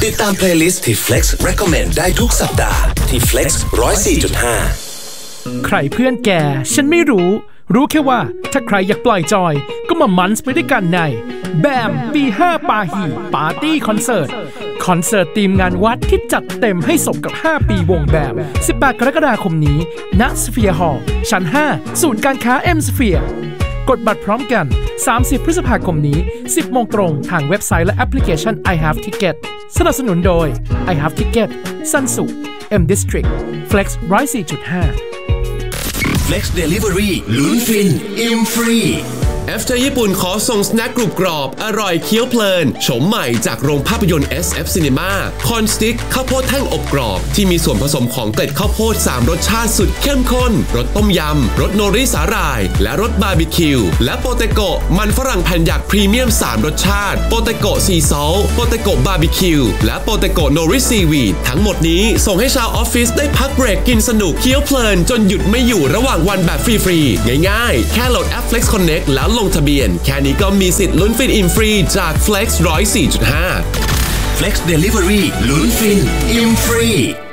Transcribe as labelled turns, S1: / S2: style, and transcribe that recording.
S1: ติดตามเพลย์ลิสต์ที่ Flex Recommend ได้ทุกสัปดาห์ที่ Flex 104.5
S2: ใครเพื่อนแกฉันไม่รู้แค่ว่าถ้าใครอยากปล่อยจอยก็มามันส์ไปด้วยกันในแบมปี5ปาฮีปาร์ตี้คอนเสิร์ตทีมงานวัดที่จัดเต็มให้สมกับ5ปีวงแบม18 กรกฎาคมนี้ณสเฟียร์ฮอลล์ชั้น5ศูนย์การค้า M Sphere กดบัตรพร้อมกัน30 พฤษภาคมนี้ 10 โมงตรงทางเว็บไซต์และแอปพลิเคชัน I Have Ticket สนับสนุนโดย I Have Ticket ซันสุ M District Flex 104.5
S1: Flex Delivery ลุ้นฟินอิ่มฟรี
S3: After ญี่ปุ่นขอส่งสแน็คกรุบกรอบอร่อยเคี้ยวเพลินโฉมใหม่จากโรงภาพยนตร์ SF Cinema คอนสติ๊กข้าวโพดแท่งอบกรอบที่มีส่วนผสมของเกล็ดข้าวโพด3รสชาติสุดเข้มข้นรสต้มยำรสโนริสาหร่ายและรสบาร์บีคิวและโปเตโกะมันฝรั่งแผ่นหยักพรีเมียม3รสชาติโปเตโกะซีซอลโปเตโกะบาร์บีคิวและโปเตโกะโนริซีวีดทั้งหมดนี้ส่งให้ชาวออฟฟิศได้พักเบรกกินสนุกเคี้ยวเพลินจนหยุดไม่อยู่ระหว่างวันแบบฟรีๆง่ายๆแค่โหลดแอป Flex Connect แล้วลงทะเบียนแค่นี้ก็มีสิทธิ์ลุ้นฟินอิ่มฟรีจาก Flex 104.5
S1: Flex Delivery ลุ้นฟินอิ่มฟรี